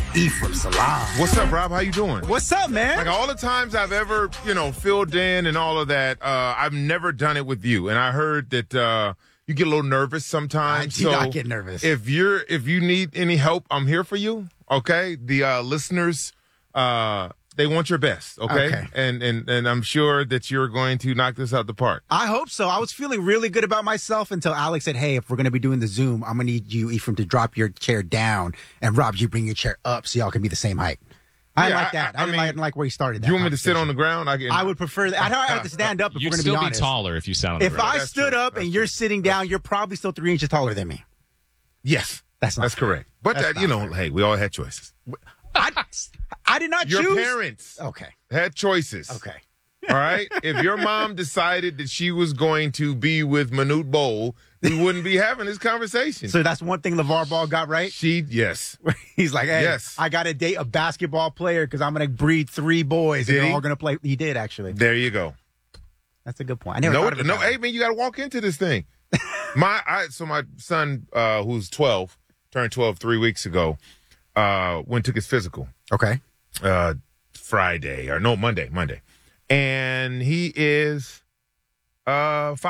Ephraim Salaam. What's up, Rob? How you doing? What's up, man? Like all the times I've ever, filled in and all of that, I've never done it with you. And I heard that you get a little nervous sometimes. I do not get nervous. If you need any help, I'm here for you. Okay, the listeners, they want your best. Okay, and I'm sure that you're going to knock this out the park. I hope so. I was feeling really good about myself until Alex said, "Hey, if we're going to be doing the Zoom, I'm going to need you, Ephraim, to drop your chair down, and Rob, you bring your chair up so y'all can be the same height." I didn't like that. I didn't like where he started that. You want me to sit on the ground? I would prefer that. I'd have to stand up if we're going to be honest. You'd still be taller if you sat on the ground. If I stood up and you're sitting down, you're probably still 3 inches taller than me. Yes. That's correct. But, hey, we all had choices. I did not choose. Your parents had choices. Okay. All right? If your mom decided that she was going to be with Manute Bol, we wouldn't be having this conversation. So that's one thing LeVar Ball got right? Yes. He's like, hey, I got to date a basketball player because I'm going to breed 3 boys and they're all going to play. He did, actually. There you go. That's a good point. I never thought of it. No, hey, man, you got to walk into this thing. My son, who's 12, turned 12 3 weeks ago, took his physical. Okay. Monday. And he is 5